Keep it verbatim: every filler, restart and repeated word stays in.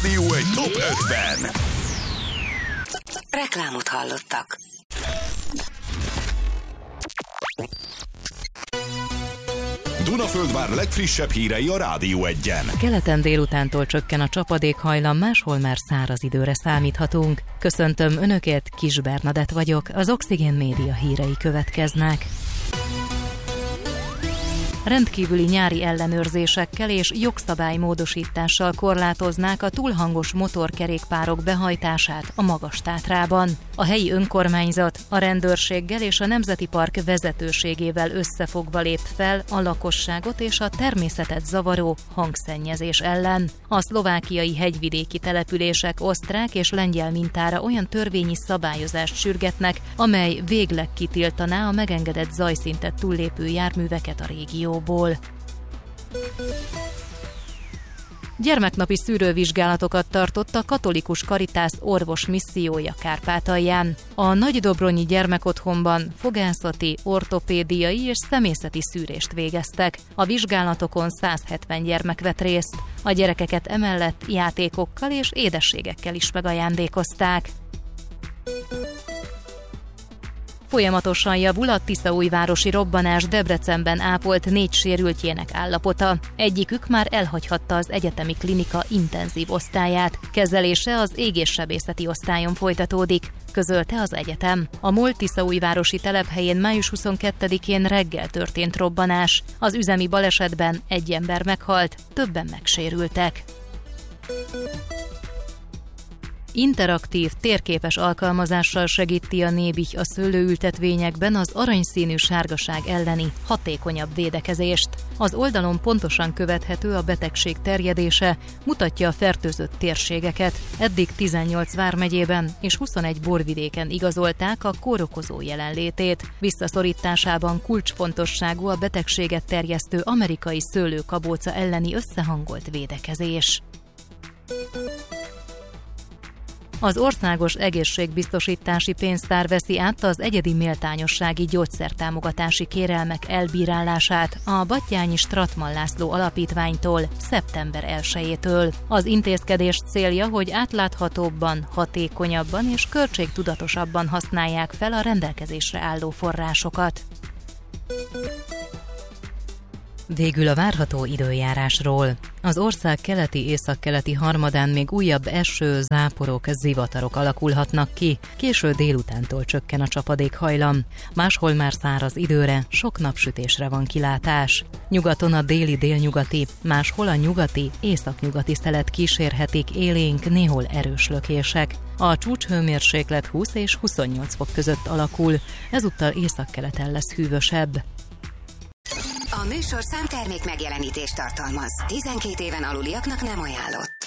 Rádió egy top ötven. Reklámot hallottak. Dunaföldvár legfrissebb hírei a Rádió egyen. Keleten délutántól csökken a csapadékhajlam, máshol már száraz időre számíthatunk. Köszöntöm Önöket, Kis Bernadett vagyok, az Oxigén Média hírei következnek. Rendkívüli nyári ellenőrzésekkel és jogszabálymódosítással korlátoznák a túlhangos motorkerékpárok behajtását a Magas-Tátrában. A helyi önkormányzat a rendőrséggel és a Nemzeti Park vezetőségével összefogva lép fel a lakosságot és a természetet zavaró hangszennyezés ellen. A szlovákiai hegyvidéki települések osztrák és lengyel mintára olyan törvényi szabályozást sürgetnek, amely végleg kitiltaná a megengedett zajszintet túllépő járműveket a régióból. Gyermeknapi szűrővizsgálatokat tartott a Katolikus Karitász orvos missziója Kárpátalján. A Nagydobronyi gyermekotthonban fogászati, ortopédiai és szemészeti szűrést végeztek. A vizsgálatokon száz hetven gyermek vett részt. A gyerekeket emellett játékokkal és édességekkel is megajándékozták. Folyamatosan javul a tiszaújvárosi robbanás Debrecenben ápolt négy sérültjének állapota. Egyikük már elhagyhatta az egyetemi klinika intenzív osztályát. Kezelése az égéssebészeti osztályon folytatódik, közölte az egyetem. A MOL tiszaújvárosi telephelyén május huszonkettedikén reggel történt robbanás. Az üzemi balesetben egy ember meghalt, többen megsérültek. Interaktív, térképes alkalmazással segíti a Nébih a szőlőültetvényekben az aranyszínű sárgaság elleni hatékonyabb védekezést. Az oldalon pontosan követhető a betegség terjedése, mutatja a fertőzött térségeket. Eddig tizennyolc vármegyében és huszonegy borvidéken igazolták a kórokozó jelenlétét. Visszaszorításában kulcsfontosságú a betegséget terjesztő amerikai szőlőkabóca elleni összehangolt védekezés. Az Országos Egészségbiztosítási Pénztár veszi át az egyedi méltányossági gyógyszertámogatási kérelmek elbírálását a Batthyányi Stratman László Alapítványtól szeptember elsejétől. Az intézkedés célja, hogy átláthatóbban, hatékonyabban és költségtudatosabban használják fel a rendelkezésre álló forrásokat. Végül a várható időjárásról. Az ország keleti-északkeleti harmadán még újabb eső, záporok, zivatarok alakulhatnak ki, késő délutántól csökken a csapadékhajlam. Máshol már száraz időre, sok napsütésre van kilátás. Nyugaton a déli-délnyugati, máshol a nyugati, északnyugati szelet kísérhetik élénk, néhol erős lökések. A csúcshőmérséklet húsz és huszonnyolc fok között alakul, ezúttal északkeleten lesz hűvösebb. A műsorszám termék megjelenítést tartalmaz. tizenkét éven aluliaknak nem ajánlott.